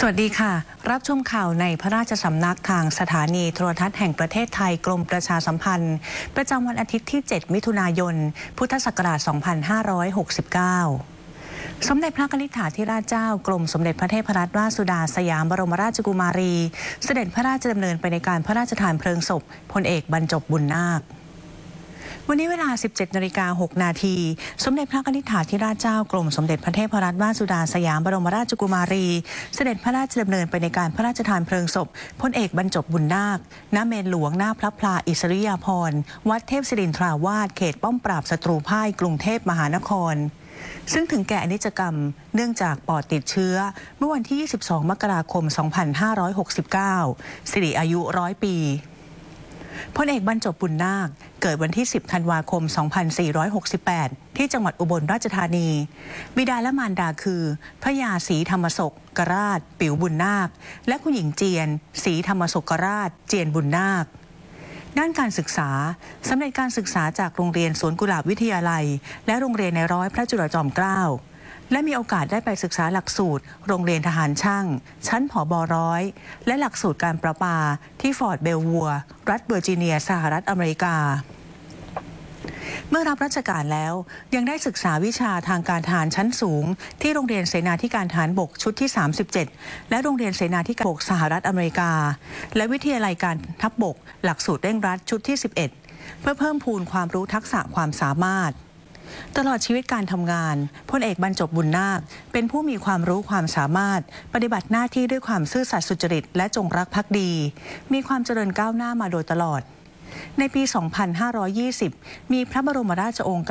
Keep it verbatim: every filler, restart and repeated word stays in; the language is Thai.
สวัสดีค่ะรับชมข่าวในพระราชสำนักทางสถานีโทรทัศน์แห่งประเทศไทยกรมประชาสัมพันธ์ประจำวันอาทิตย์ที่เจ็ดมิถุนายนพุทธศักราชสองพันห้าร้อยหกสิบเก้าสมเด็จพระกนิษฐาธิราชเจ้ากรมสมเด็จพระเทพรัตนราชสุดาสยามบรมราชกุมารีเสด็จพระราชดำเนินไปในการพระราชทานเพลิงศพพลเอกบรรจบบุญนาควันนี้เวลา สิบเจ็ดนาฬิกาหกนาทีสมเด็จพระกนิษฐาธิราชเจ้ากรมสมเด็จพระเทพรัตนราชสุดาสยามบรมราชกุมารีเสด็จพระราชดำเนินไปในการพระราชทานเพลิงศพพลเอกบรรจบบุญนาคณเมรุหลวงหน้าพระพลาอิสริยาภรณ์วัดเทพศิรินทราวาสเขตป้อมปราบศัตรูพ่ายกรุงเทพมหานครซึ่งถึงแก่อนิจกรรมเนื่องจากปอดติดเชื้อเมื่อวันที่ยี่สิบสองมกราคมสองพันห้าร้อยหกสิบเก้าสิริอายุร้อยปีพลเอกบรรจบบุญนาคเกิดวันที่สิบธันวาคมสองพันสี่ร้อยหกสิบแปดที่จังหวัดอุบลราชธานีบิดาและมารดาคือพระยาศรีธรรมศกกราชปิ๋วบุญนาคและคุณหญิงเจียนศรีธรรมศกราชเจียนบุญนาคด้านการศึกษาสำเร็จการศึกษาจากโรงเรียนสวนกุหลาบวิทยาลัยและโรงเรียนในร้อยพระจุลจอมเกล้าและมีโอกาสได้ไปศึกษาหลักสูตรโรงเรียนทหารช่างชั้นผบ.ร้อยและหลักสูตรการประปาที่ฟอร์ตเบลวัวรัฐเวอร์จิเนียสหรัฐอเมริกาเมื่อรับราชการแล้วยังได้ศึกษาวิชาทางการทหารชั้นสูงที่โรงเรียนเสนาธิการทหารบกชุดที่สามสิบเจ็ดและโรงเรียนเสนาธิการบกสหรัฐอเมริกาและวิทยาลัยการทัพบกหลักสูตรเร่งรัดชุดที่สิบเอ็ดเพื่อเพิ่มพูนความรู้ทักษะความสามารถตลอดชีวิตการทำงานพลเอกบรรจบบุญนาคเป็นผู้มีความรู้ความสามารถปฏิบัติหน้าที่ด้วยความซื่อสัตย์สุจริตและจงรักภักดีมีความเจริญก้าวหน้ามาโดยตลอดในปี สองพันห้าร้อยยี่สิบ มีพระบรมราชโองการ